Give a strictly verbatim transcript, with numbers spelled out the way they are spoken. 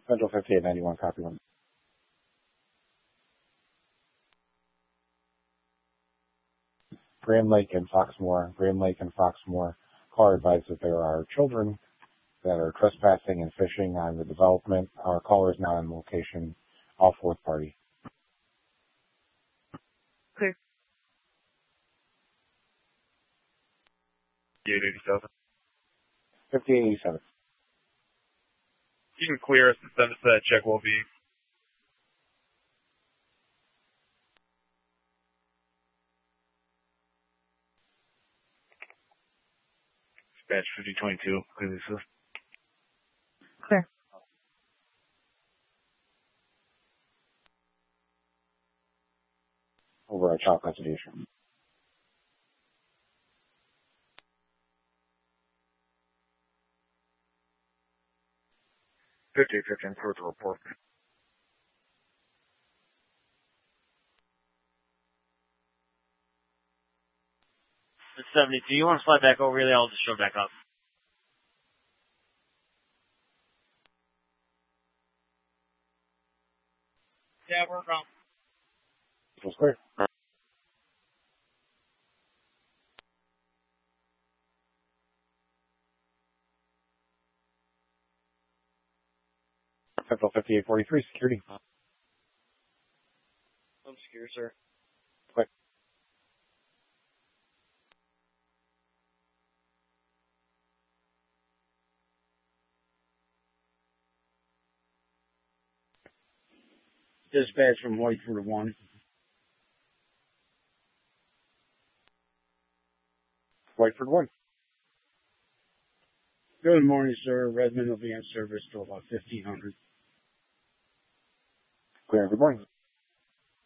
Central fifty-eight ninety-one, copy one. Grand Lake and Foxmore, Grand Lake and Foxmore. Caller advised that there are children that are trespassing and fishing on the development. Our caller is now on location, all fourth party. Clear. eight eighty-seven. fifty-eight eighty-seven. You can clear us and send us that check will be. Dispatch fifty twenty-two, clear this. Clear. Over a child consultation. fifty fifteen, clear the report. It's seventy-two. You want to slide back over really? I'll just show back up. Yeah, we're wrong. It's clear. Central fifty-eight forty-three, security. I'm secure, sir. Quick. Dispatch from Whiteford one. Whiteford one. Good morning, sir. Redmond will be in service till about fifteen hundred. Clear, good morning.